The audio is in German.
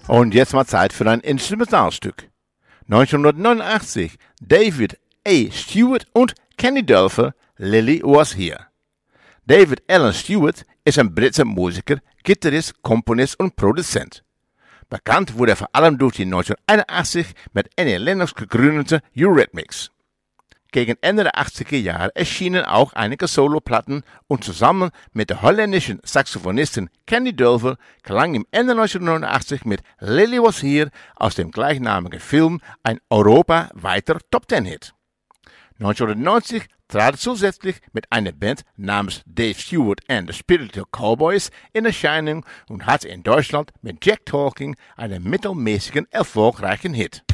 Und jetzt mal Zeit für ein Instrumentalstück. 1989, David A. Stewart und Kenny Dulfer, Lily Was Here. David Allen Stewart ist ein Britzer Musiker, Gitarrist, Komponist und Produzent. Bekannt wurde er vor allem durch die 1981 mit Annie Lennox gegründete Eurythmics. Gegen Ende der 80er Jahre erschienen auch einige Soloplatten und zusammen mit der holländischen Saxophonistin Kenny Dulfer klang im Ende 1989 mit Lily Was Here aus dem gleichnamigen Film ein europaweiter Top-10-Hit. 1990 trat er zusätzlich mit einer Band namens Dave Stewart and the Spiritual Cowboys in Erscheinung und hatte in Deutschland mit Jack Talking einen mittelmäßigen erfolgreichen Hit.